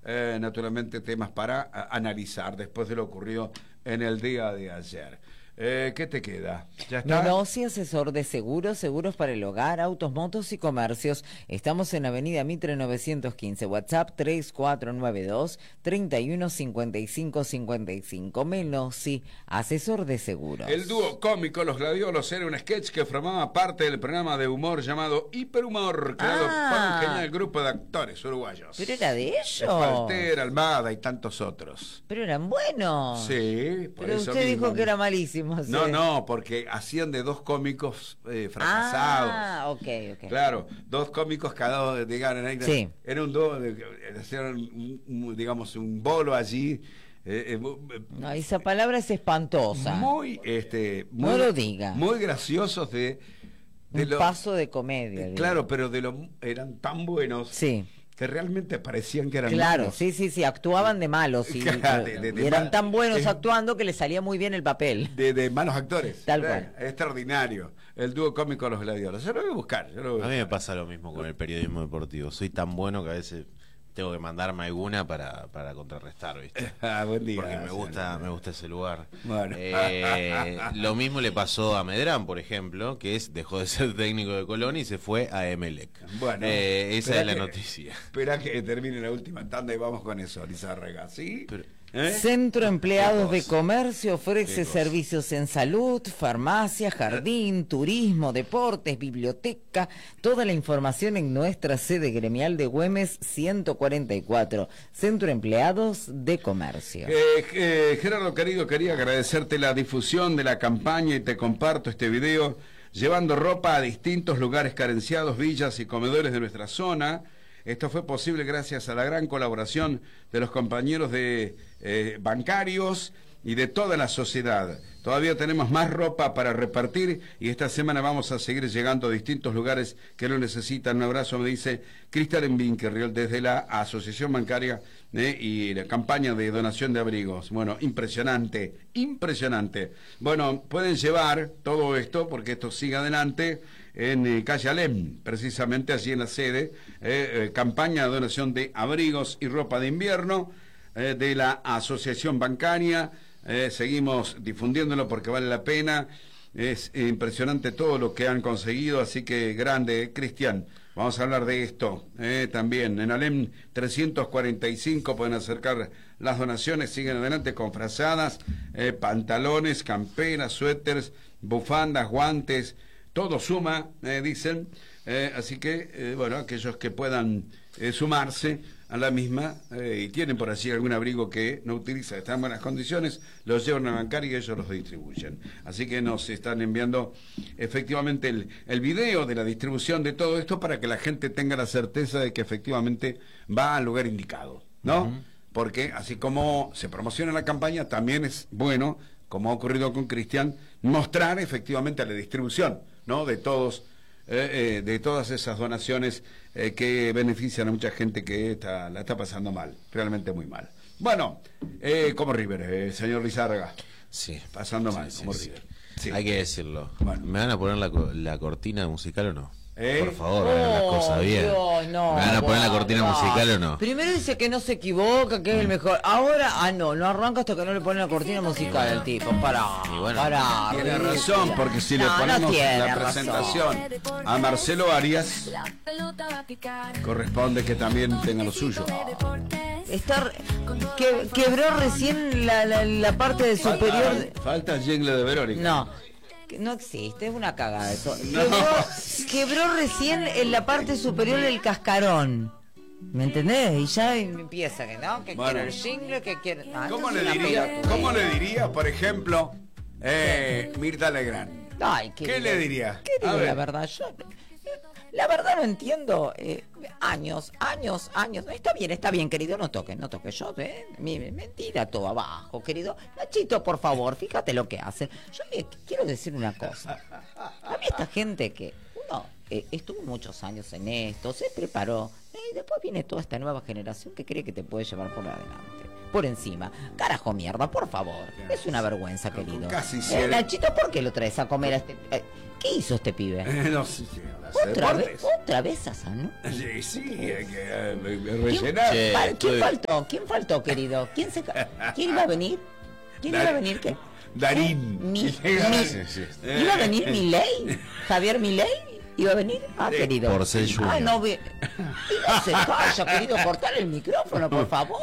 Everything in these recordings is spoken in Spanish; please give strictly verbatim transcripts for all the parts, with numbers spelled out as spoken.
eh, naturalmente temas para a, analizar después de lo ocurrido en el día de ayer. Eh, ¿Qué te queda? ¿Ya está? Menossi, asesor de seguros, seguros para el hogar, autos, motos y comercios. Estamos en Avenida Mitre novecientos quince, WhatsApp tres cuatro nueve dos, tres uno cinco cinco cinco cinco. Menossi, asesor de seguros. El dúo cómico Los Gladiolos era un sketch que formaba parte del programa de humor llamado Hiperhumor, creado Ah. por un genial grupo de actores uruguayos. Pero era de ellos. Falter, Almada y tantos otros. Pero eran buenos. Sí, por Pero eso usted mismo. dijo que era malísimo. Sí. No, no, porque hacían de dos cómicos eh, fracasados. Ah, ok, ok. Claro, dos cómicos cada uno, digamos, Sí. era un dúo, de- hacían un, un, digamos, un bolo allí. Eh, eh, mu- No, esa palabra es espantosa. muy, este, muy, No lo diga. muy graciosos de, de Un lo- paso de comedia. eh, digo. claro, pero de lo eran tan buenos Sí. que realmente parecían que eran Claro, malos. sí, sí, sí, actuaban de malos y, Claro, de- de- de y eran mal- tan buenos es- actuando que les salía muy bien el papel. De, de malos actores. Tal Eh, cual. Extraordinario. El dúo cómico Los Gladiolos. Yo lo voy a buscar. Yo lo voy a A mí me buscar. pasa lo mismo con el periodismo deportivo. Soy tan bueno que a veces tengo que mandarme alguna para, para contrarrestar, ¿viste? Ah, buen día. Porque me gusta, señor. me gusta ese lugar. Bueno. Eh, lo mismo le pasó a Medrán, por ejemplo, que es dejó de ser técnico de Colón y se fue a Emelec. Bueno, Eh, esa espera es la que- noticia. Espera que termine la última tanda y vamos con eso, Lizárraga, ¿sí? Pero- ¿Eh? Centro Empleados Qué de cosa. Comercio ofrece Qué cosa. servicios en salud, farmacia, jardín, turismo, deportes, biblioteca. Toda la información en nuestra sede gremial de Güemes ciento cuarenta y cuatro. Centro Empleados de Comercio. Eh, eh, Gerardo querido, quería agradecerte la difusión de la campaña y te comparto este video llevando ropa a distintos lugares carenciados, villas y comedores de nuestra zona. Esto fue posible gracias a la gran colaboración de los compañeros de eh, bancarios y de toda la sociedad. Todavía tenemos más ropa para repartir y esta semana vamos a seguir llegando a distintos lugares que lo necesitan. Un abrazo, me dice Cristian Vinkerriol desde la Asociación Bancaria eh, y la campaña de donación de abrigos. Bueno, impresionante, impresionante. Bueno, pueden llevar todo esto porque esto sigue adelante en eh, calle Alem, precisamente allí en la sede, eh, eh, campaña de donación de abrigos y ropa de invierno eh, de la Asociación Bancaria. Eh, seguimos difundiéndolo porque vale la pena. Es impresionante todo lo que han conseguido, así que grande, Cristian. Vamos a hablar de esto eh, también. En Alem trescientos cuarenta y cinco pueden acercar las donaciones, siguen adelante con frazadas, eh, pantalones, camperas, suéteres, bufandas, guantes, todo suma, eh, dicen. Eh, así que, eh, bueno, aquellos que puedan eh, sumarse a la misma eh, y tienen por allí algún abrigo que no utiliza, está en buenas condiciones, los llevan a la bancaria y ellos los distribuyen. Así que nos están enviando efectivamente el, el video de la distribución de todo esto para que la gente tenga la certeza de que efectivamente va al lugar indicado, ¿no? Uh-huh. Porque así como se promociona la campaña, también es bueno, como ha ocurrido con Cristian, mostrar efectivamente la distribución, ¿no? De todos Eh, eh, de todas esas donaciones eh, que benefician a mucha gente que está, la está pasando mal, realmente muy mal. Bueno, eh, como River, eh, señor Lizárraga. Sí. Pasando mal, sí, como sí, River. Sí. Sí. Hay que decirlo. Bueno. ¿Me van a poner la, la cortina musical o no? ¿Eh? Por favor, hagan las cosas bien. Dios, no, ¿Me van a poner la cortina no. musical o no? Primero dice que no se equivoca, que es el mejor. Ahora, ah, no, no arranca hasta que no le ponen la cortina musical al tipo. Pará, Y bueno, pará. Tiene ridículo. razón, porque si No, le no ponemos tiene la razón. presentación a Marcelo Arias, corresponde que también tenga lo suyo. Está, que, quebró recién la, la, la parte de superior. Falta, falta el jingle de Verónica. No. No existe, es una cagada eso. Quebró, quebró recién en la parte superior del cascarón. ¿Me entendés? Y ya empieza que no, que Bueno. quiere el jingle, que quiere. Ah, ¿Cómo esto es le una diría, pelotudez. ¿cómo le diría, por ejemplo, eh, Mirta Legrand? Ay, ¿Qué querido, le diría? querido, A ver. la verdad, yo. La verdad no entiendo. Eh, años, años, años. Está bien, está bien, querido, no toques, no toques. Yo, eh, mi, mentira todo abajo, querido. Nachito, por favor, fíjate lo que hacen. Yo le quiero decir una cosa. A mí esta gente que uno eh, estuvo muchos años en esto, se preparó, eh, y después viene toda esta nueva generación que cree que te puede llevar por adelante. por encima. Carajo mierda, por favor. Es una vergüenza, Con- con querido. casi Eh, cien- Nachito, ¿por qué lo traes a comer a este... eh, ¿Qué hizo este pibe? Eh, no sé si hace ¿Otra vez? deportes. ¿Otra vez Asano? Sí, sí, hay que eh, rellenar. Che, Pa- ¿Quién estoy- faltó? ¿Quién faltó, querido? ¿Quién se ca- ¿Quién iba a venir? ¿Quién Dar- iba a venir? ¿Qué? Darín. Mi- Sí, mi- sí, sí. ¿Iba a venir Milei? ¿Javier Milei? ¿Iba a venir? Ah, Sí, querido. Porcel Ah, Junior. no ve. Y no se calla, querido, cortale el micrófono, por favor.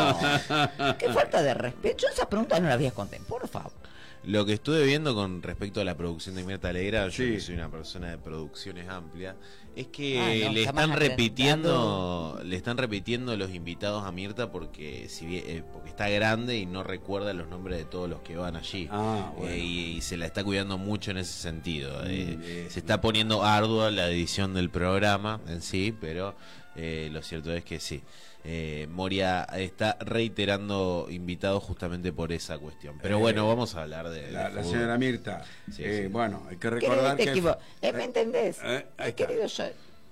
Qué falta de respeto. Yo esa pregunta no la había contestado, por favor. Lo que estuve viendo con respecto a la producción de Mirta Alegra, yo Sí. que soy una persona de producciones amplia, es que Ah, no, le jamás están repitiendo, atentado. le están repitiendo los invitados a Mirta porque si bien, eh, porque está grande y no recuerda los nombres de todos los que van allí. Ah, bueno. Eh, y, y se la está cuidando mucho en ese sentido. Eh, Mm, eh. se está poniendo ardua la edición del programa en sí, pero eh, lo cierto es que sí. Eh, Moria está reiterando invitados justamente por esa cuestión. Pero Eh, bueno, vamos a hablar de, La, de la fútbol. señora Mirta. Sí, eh, sí. Bueno, hay que Querido, recordar te que... equivo- eh, ¿Me entendés? Eh, ahí Eh, está. querido, yo...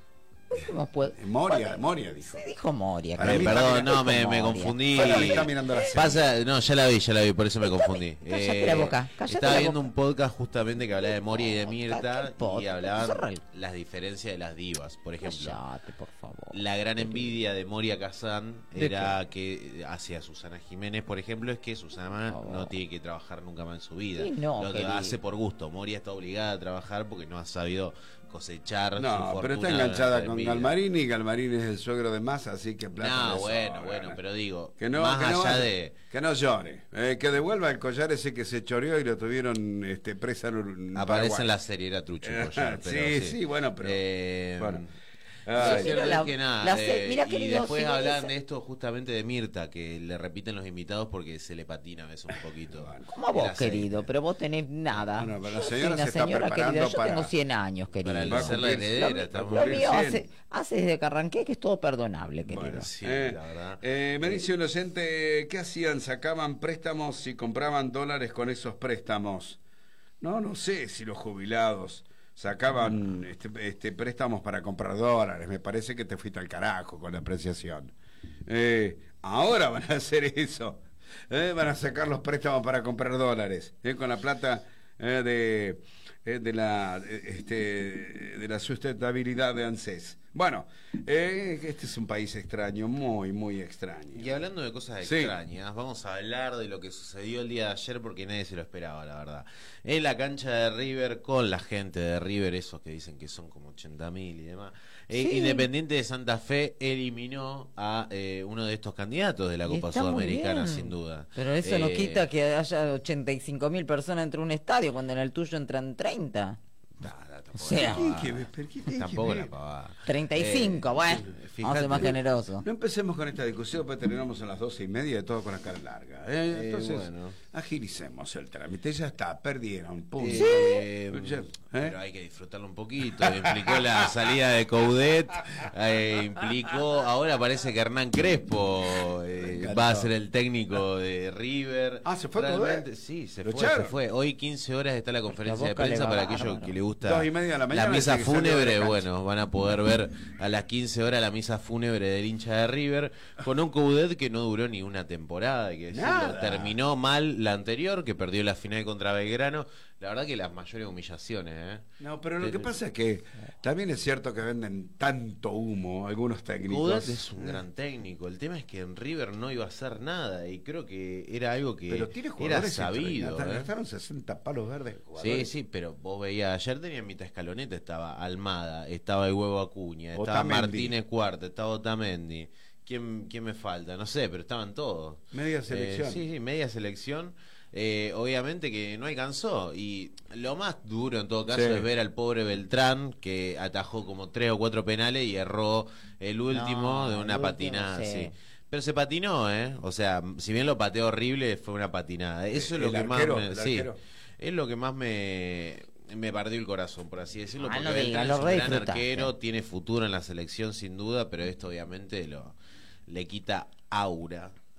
¿Cómo puedo? Moria, Bueno, Moria dijo. Se dijo Moria. Para Eh, mí querido. perdón, también no, me, Dijo me Moria. confundí. Bueno, le está mirando la serie. Pasa, no, ya la vi, ya la vi, por eso me confundí. Cállate la boca, cállate estaba la viendo boca. un podcast justamente que hablaba de Moria y de No, Mirta cállate el podcast, y hablaban zorra. las diferencias de las divas. Por ejemplo, Cállate, por favor. la gran envidia de Moria Kazan ¿De era que hacia Susana Jiménez, por ejemplo, es que Susana Por favor. no tiene que trabajar nunca más en su vida. Sí, no, Lo que querido. hace por gusto. Moria está obligada a trabajar porque no ha sabido cosechar su No, fortuna. pero está enganchada de con envidia. Galmarini y Galmarini es el suegro de Massa, así que plata No, le bueno, sobra. bueno, pero digo, Que no, más que no allá vaya- de... que no llore, eh, que devuelva el collar ese que se choreó y lo tuvieron este, presa en un Aparece Paraguay. en la serie, era trucho el Eh, collar, sí, pero sí, bueno, pero- Eh, bueno. lo Ay. cierto La- es que nada, la se- eh, mira, y querido, después si no hablan dice- de esto justamente de Mirta, que le repiten los invitados porque se le patina a veces un poquito. ¿Cómo a el vos, aceite. querido? Pero vos tenés nada. Bueno, pero la Yo soy señora una se está señora preparando querida. Yo para- tengo cien años, querido. Para Va a ser la cumplir- heredera, va a estamos- Lo cumplir mío cien. hace, hace desde que arranqué que es todo perdonable, querido. Bueno, Sí, eh, la verdad. eh, me dice un oyente, ¿qué hacían? ¿Sacaban préstamos y compraban dólares con esos préstamos? No, no sé si los jubilados sacaban este, este, préstamos para comprar dólares. Me parece que te fuiste al carajo con la apreciación. Eh, ahora van a hacer eso. Eh, van a sacar los préstamos para comprar dólares. eh, con la plata eh, de, eh, de, la, eh, este, de la sustentabilidad de ANSES. Bueno, eh, este es un país extraño, muy, muy extraño. Y hablando de cosas Sí. extrañas, vamos a hablar de lo que sucedió el día de ayer porque nadie se lo esperaba, la verdad. En la cancha de River, con la gente de River, esos que dicen que son como ochenta mil y demás. Eh, Sí. Independiente de Santa Fe eliminó a eh, uno de estos candidatos de la Y Copa está muy Sudamericana, bien. sin duda. Pero eso no Eh, quita que haya ochenta y cinco mil personas dentro de un estadio cuando en el tuyo entran treinta. nah, nah, tampoco O sea, la pavada. ¿qué- pero qué- qué- Tampoco qué- la pavada. treinta y cinco, Eh, bueno. Vamos a fíjate. ser más generosos. No empecemos con esta discusión, pues terminamos a las doce y media de todo con la cara larga. ¿eh? Eh, Entonces, bueno. agilicemos el trámite. Ya está, perdieron. Punto. Eh, ¿Sí? ¿Eh? Pero hay que disfrutarlo un poquito. Implicó la salida de Coudet, eh, implicó, ahora parece que Hernán Crespo eh, encantó. va a ser el técnico de River. Ah, ¿se fue Realmente, Coudet? sí, se ¿Lo fue, se echaron? fue. Hoy quince horas está la conferencia de Boca le prensa va para aquellos bárbaro. que le gusta Dos y media de la mañana misa desde que salió de la fúnebre. cancha. Bueno, van a poder ver a las quince horas la misa fúnebre del hincha de River con un Coudet que no duró ni una temporada, hay que decirlo. Nada. Terminó mal la anterior, que perdió la final contra Belgrano. La verdad que las mayores humillaciones, ¿eh? No, pero lo Pero- que pasa es que también es cierto que venden tanto humo algunos técnicos. Coudet es un gran técnico. El tema es que en River no iba a hacer nada y creo que era algo que Pero tiene era jugadores. sabido. extraños. ¿eh? Gastaron sesenta palos verdes. Sí, jugadores. sí, pero vos veías, ayer tenía mitad escaloneta, estaba Almada, estaba el Huevo Acuña, estaba Otamendi. Martínez Cuarta, estaba Otamendi. ¿Quién, ¿Quién me falta? No sé, pero estaban todos. Media selección. Eh, sí, sí, media selección. Eh, obviamente que no alcanzó. Y lo más duro en todo caso Sí. es ver al pobre Beltrán, que atajó como tres o cuatro penales y erró el último No, de el una último, patinada. sí. Sí. Pero se patinó, ¿eh? O sea, si bien lo pateó horrible, fue una patinada. Eso es lo El que arquero, más me... el sí, arquero. es lo que más me... Me partió el corazón, por así decirlo, Ah, porque no Beltrán digas, lo es un re gran disfrutaste. arquero, tiene futuro en la selección sin duda, pero esto obviamente lo le quita aura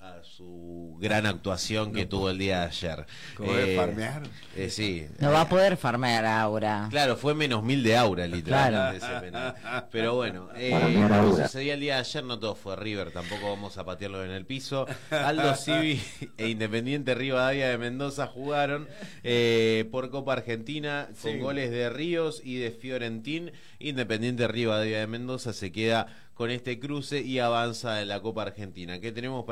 a su gran actuación que no tuvo el día de ayer. ¿Cómo eh, farmear? Eh, sí. No va a poder farmear Aura. Claro, fue menos mil de Aura, literalmente. Claro. Ese penal. Pero bueno, eh, lo que sucedía el día de ayer no todo fue River, tampoco vamos a patearlo en el piso. Aldo Civi e Independiente Rivadavia de Mendoza jugaron eh, por Copa Argentina con sí. goles de Ríos y de Fiorentín. Independiente Rivadavia de Mendoza se queda con este cruce y avanza en la Copa Argentina. ¿Qué tenemos para